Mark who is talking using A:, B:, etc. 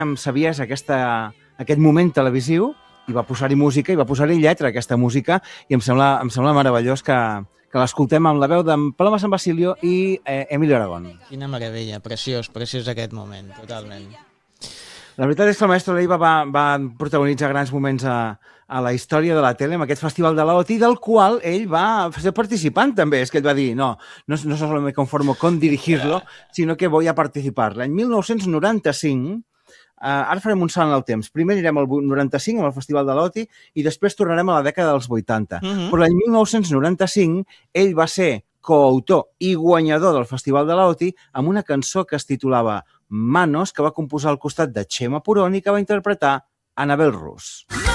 A: sabies aquest moment televisiu i va posar-hi música i va posar-hi lletra a aquesta música i em sembla meravellós que l'escoltem amb la veu d'en Paloma San Basilio i Emilio Aragón.
B: Quina meravella, preciós aquest moment, totalment.
A: La veritat és que el Maestro Leiva va protagonitzar grans moments a la història de la tele amb aquest festival de l'OTI, del qual ell va ser participant també. És que ell va dir, no solo me conformo con dirigirlo, sino que voy a participar. L'any 1995, ara farem un salt en el temps. Primer anirem al 95, amb el Festival de l'OTI, i després tornarem a la dècada dels 80. Però l'any 1995, ell va ser coautor i guanyador del Festival de l'OTI amb una cançó que es titulava Manos, que va composar al costat de Chema Purón i que va interpretar Anabel Rus.